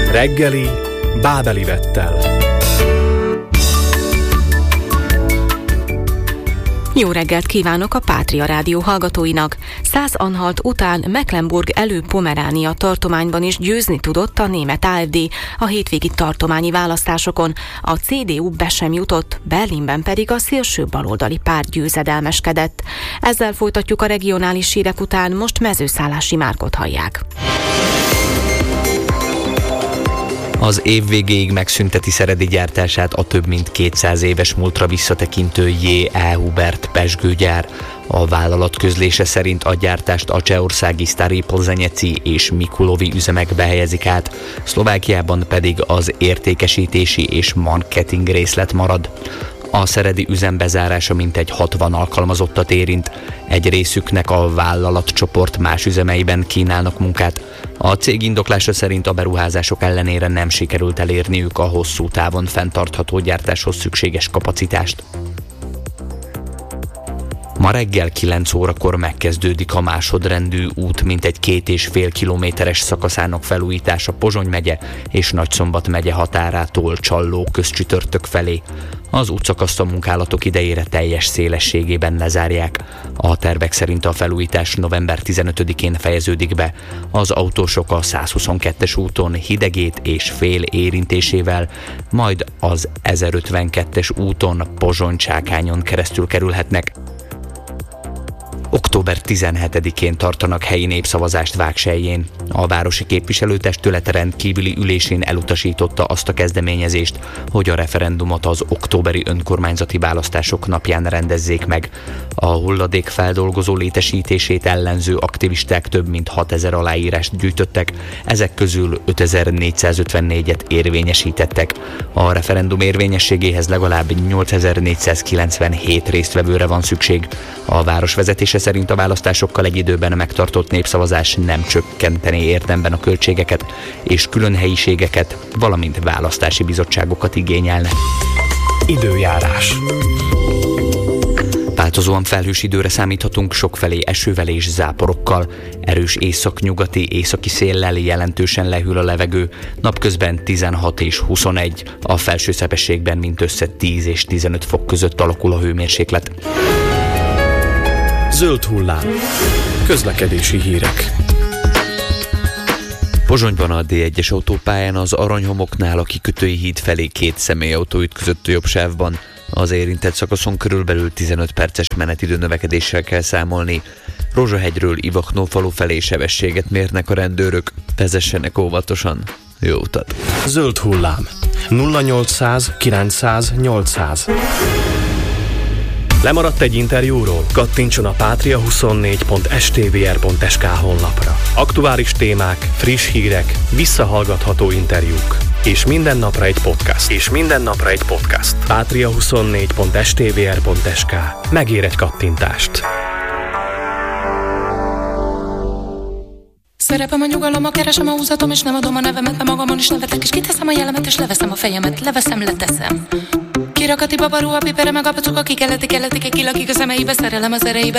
Reggeli Bábeli Vettel. Jó reggelt kívánok a Pátria Rádió hallgatóinak! Szászanhalt után Mecklenburg Elő-Pomeránia tartományban is győzni tudott a német AfD a hétvégi tartományi választásokon. A CDU be sem jutott, Berlinben pedig a szélső baloldali párt győzedelmeskedett. Ezzel folytatjuk a regionális hírek után, most Mezőszálási Márkot hallják. Az év végéig megszünteti szeredi gyártását a több mint 200 éves múltra visszatekintő J.E. Hubert pezsgőgyár. A vállalat közlése szerint a gyártást a csehországi Starý Plzeňeci és Mikulovi üzemekbe helyezik át, Szlovákiában pedig az értékesítési és marketing részlet marad. A szeredi üzem bezárása mintegy 60 alkalmazottat érint, egy részüknek a vállalatcsoport más üzemeiben kínálnak munkát. A cég indoklása szerint a beruházások ellenére nem sikerült elérniük a hosszú távon fenntartható gyártáshoz szükséges kapacitást. Ma reggel 9 órakor megkezdődik a másodrendű út mintegy 2,5 kilométeres szakaszának felújítása Pozsony megye és Nagyszombat megye határától Csalló közcsütörtök felé. Az útszakaszt a munkálatok idejére teljes szélességében lezárják. A tervek szerint a felújítás november 15-én fejeződik be. Az autósok a 122-es úton Hidegét és Fél érintésével, majd az 1052-es úton Pozsony-Csákányon keresztül kerülhetnek. Október 17-én tartanak helyi népszavazást Vágselyén. A városi képviselőtestület rendkívüli ülésén elutasította azt a kezdeményezést, hogy a referendumot az októberi önkormányzati választások napján rendezzék meg. A hulladékfeldolgozó létesítését ellenző aktivisták több mint 6000 aláírást gyűjtöttek, ezek közül 5454-et érvényesítettek. A referendum érvényességéhez legalább 8497 résztvevőre van szükség. A város vezetése szerint a választásokkal egy időben megtartott népszavazás nem csökkenteni érdemben a költségeket és külön helyiségeket, valamint választási bizottságokat igényelne. Időjárás. Változóan felhős időre számíthatunk, sokfelé esővel és záporokkal. Erős északnyugati, északi széllel jelentősen lehűl a levegő, napközben 16 és 21, a felső szepességben mindössze 10 és 15 fok között alakul a hőmérséklet. Zöld hullám. Közlekedési hírek. Pozsonyban a D1-es autópályán az Aranyhomoknál a Kikötői híd felé 2 személyautó ütközött a jobb sávban. Az érintett szakaszon körülbelül 15 perces menetidő növekedéssel kell számolni. Rózsahegyről Ivaknó falu felé sebességet mérnek a rendőrök. Vezessenek óvatosan. Jó utat! Zöld hullám. 0800 900 800. Lemaradt egy interjúról? Kattintson a patria24.stvr.sk honlapra. Aktuális témák, friss hírek, visszahallgatható interjúk. És minden napra egy podcast. Patria24.stvr.sk. Megér egy kattintást. Szerepem a nyugalom, keresem a húzatom, és nem adom a nevemet, mert magamon is nevetek, és kiteszem a jellemet, és leveszem a fejemet, leteszem. Kirakati babarú, a pipere, meg a pacuka, kikeleti, kilakik a szemeibe, szerelem az erejébe.